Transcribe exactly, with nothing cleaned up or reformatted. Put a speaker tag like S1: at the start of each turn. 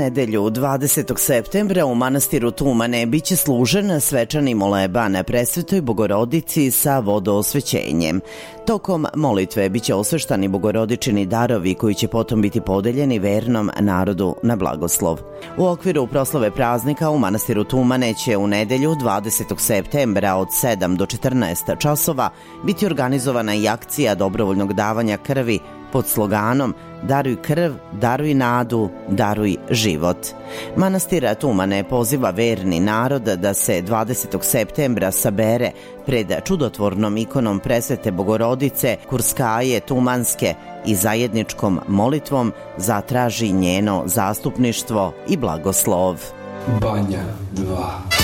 S1: nedelju, dvadesetog septembra, u manastiru Tumane biće služen svečani moleban Presvetoj Bogorodici sa vodoosvećenjem. Tokom molitve biće osveštani bogorodičini darovi koji će potom biti podeljeni vernom narodu na blagoslov. U okviru proslave praznika u manastiru Tumane će u nedelju, dvadesetog septembra od sedam do četrnaest časova biti organizovana i akcija dobrovoljnog davanja krvi pod sloganom Daruj krv, daruj nadu, daruj život. Manastir Tumane poziva verni narod da se dvadesetog septembra sabere pred čudotvornom ikonom Presvete Bogorodice Kurskaje Tumanske i zajedničkom molitvom zatraži njeno zastupništvo i blagoslov.
S2: Banja dva.